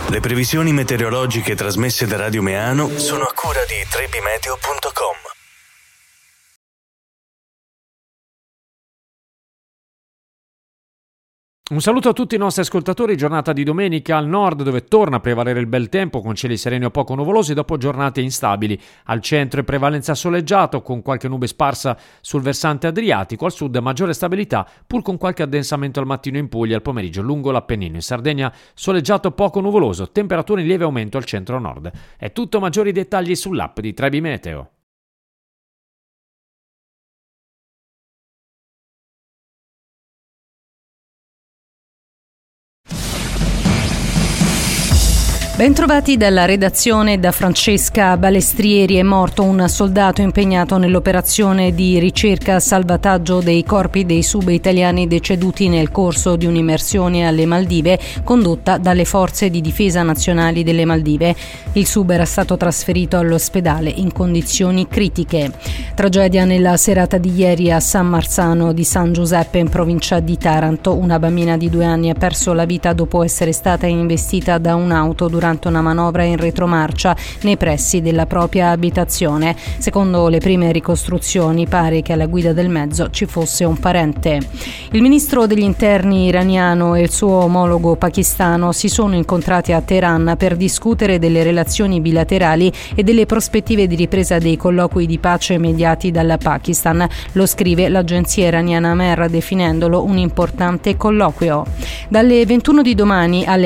Le previsioni meteorologiche trasmesse da Radio Meano sono a cura di trebimeteo.com. Un saluto a tutti i nostri ascoltatori, giornata di domenica al nord dove torna a prevalere il bel tempo con cieli sereni o poco nuvolosi dopo giornate instabili. Al centro è prevalenza soleggiato con qualche nube sparsa sul versante adriatico, al sud maggiore stabilità pur con qualche addensamento al mattino in Puglia e al pomeriggio lungo l'Appennino. In Sardegna soleggiato poco nuvoloso, temperature in lieve aumento al centro-nord. È tutto, maggiori dettagli sull'app di Trebi Meteo. Bentrovati dalla redazione da Francesca Balestrieri. È morto un soldato impegnato nell'operazione di ricerca salvataggio dei corpi dei sub italiani deceduti nel corso di un'immersione alle Maldive condotta dalle forze di difesa nazionali delle Maldive. Il sub era stato trasferito all'ospedale in condizioni critiche. Tragedia nella serata di ieri a San Marzano di San Giuseppe in provincia di Taranto. Una bambina di 2 anni ha perso la vita dopo essere stata investita da un'auto durante una manovra in retromarcia nei pressi della propria abitazione. Secondo le prime ricostruzioni pare che alla guida del mezzo ci fosse un parente. Il ministro degli interni iraniano e il suo omologo pakistano si sono incontrati a Teheran per discutere delle relazioni bilaterali e delle prospettive di ripresa dei colloqui di pace mediati dal Pakistan. Lo scrive l'agenzia iraniana Mer definendolo un importante colloquio. Dalle 21 di domani alle